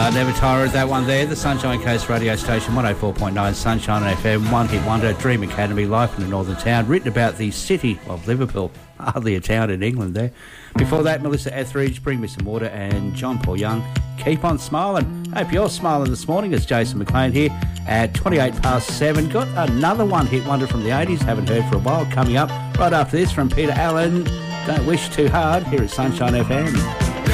Never tire of that one there. The Sunshine Coast radio station, 104.9 Sunshine FM, One Hit Wonder, Dream Academy, Life in a Northern Town, written about the city of Liverpool. Hardly a town in England there. Before that, Melissa Etheridge, Bring Me Some Water, and John Paul Young, Keep On Smiling. Hope you're smiling this morning. It's Jason McLean here at 7:28. Got another One Hit Wonder from the 80s, haven't heard for a while, coming up right after this from Peter Allen. Don't Wish Too Hard here at Sunshine FM.